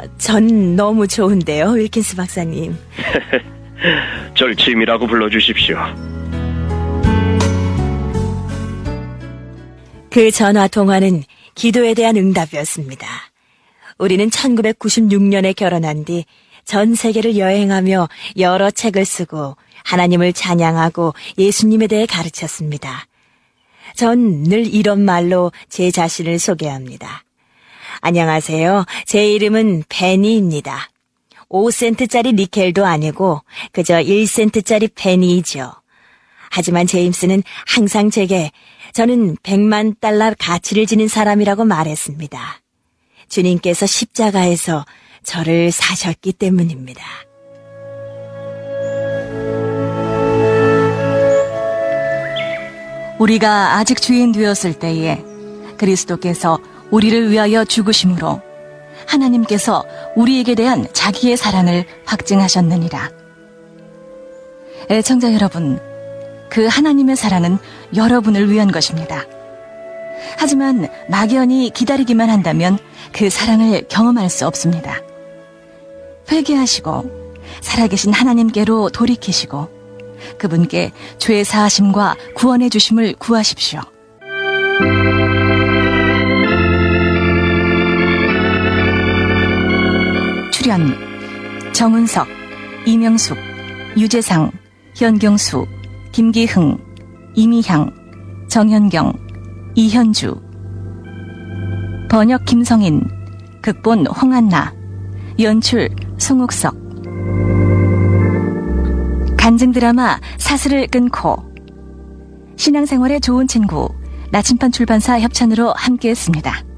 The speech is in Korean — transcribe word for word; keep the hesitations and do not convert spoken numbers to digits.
전 너무 좋은데요, 윌킨스 박사님. 절 짐이라고 불러주십시오. 그 전화 통화는 기도에 대한 응답이었습니다. 우리는 천구백구십육 년에 결혼한 뒤 전 세계를 여행하며 여러 책을 쓰고 하나님을 찬양하고 예수님에 대해 가르쳤습니다. 전 늘 이런 말로 제 자신을 소개합니다. 안녕하세요. 제 이름은 베니입니다. 오 센트짜리 니켈도 아니고 그저 일 센트짜리 베니이죠. 하지만 제임스는 항상 제게 저는 백만 달러 가치를 지닌 사람이라고 말했습니다. 주님께서 십자가에서 저를 사셨기 때문입니다. 우리가 아직 주인 되었을 때에 그리스도께서 우리를 위하여 죽으심으로 하나님께서 우리에게 대한 자기의 사랑을 확증하셨느니라. 애청자 여러분, 그 하나님의 사랑은 여러분을 위한 것입니다. 하지만 막연히 기다리기만 한다면 그 사랑을 경험할 수 없습니다. 회개하시고 살아계신 하나님께로 돌이키시고 그분께 죄 사하심과 구원의 주심을 구하십시오. 출연 정은석, 이명숙, 유재상, 현경수, 김기흥, 이미향, 정현경, 이현주. 번역 김성인, 극본 홍한나, 연출 송옥석. 간증 드라마 사슬을 끊고 신앙생활에 좋은 친구 나침반 출판사 협찬으로 함께했습니다.